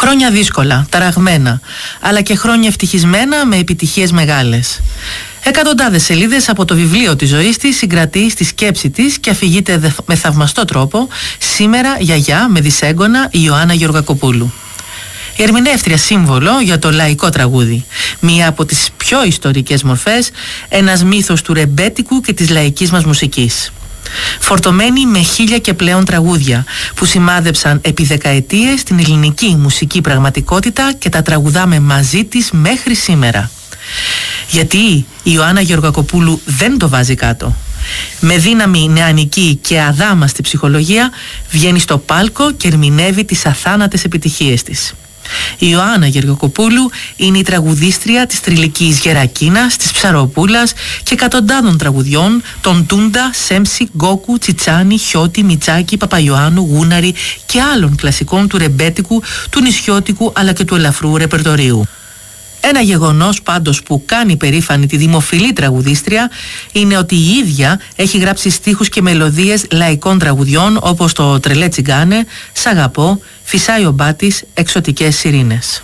Χρόνια δύσκολα, ταραγμένα, αλλά και χρόνια ευτυχισμένα με επιτυχίες μεγάλες. Εκατοντάδες σελίδες από το βιβλίο της ζωής της συγκρατεί στη σκέψη της και αφηγείται με θαυμαστό τρόπο σήμερα γιαγιά με δυσέγγωνα Ιωάννα Γεωργακοπούλου. Η ερμηνεύτρια σύμβολο για το λαϊκό τραγούδι, μία από τις πιο ιστορικές μορφές, ένας μύθος του ρεμπέτικου και της λαϊκής μας μουσικής. Φορτωμένη με 1000 και πλέον τραγούδια που σημάδεψαν επί δεκαετίες την ελληνική μουσική πραγματικότητα και τα τραγουδάμε μαζί της μέχρι σήμερα. Γιατί η Ιωάννα Γεωργακοπούλου δεν το βάζει κάτω. Με δύναμη νεανική και αδάμαστη ψυχολογία βγαίνει στο πάλκο και ερμηνεύει τις αθάνατες επιτυχίες της. Η Ιωάννα Γεωργακοπούλου είναι η τραγουδίστρια της Τριλικής Γερακίνας, της Ψαροπούλας και εκατοντάδων τραγουδιών των Τούντα, Σέμψη, Γκόκου, Τσιτσάνη, Χιώτη, Μιτσάκη, Παπαϊωάννου, Γούναρη και άλλων κλασικών του ρεμπέτικου, του νησιώτικου αλλά και του ελαφρού ρεπερτορίου. Ένα γεγονός πάντως που κάνει περήφανη τη δημοφιλή τραγουδίστρια είναι ότι η ίδια έχει γράψει στίχους και μελωδίες λαϊκών τραγουδιών όπως το «Τρελέ τσιγκάνε», «Σ' αγαπώ», «Φυσάει ο μπάτης», «Εξωτικές σιρήνες».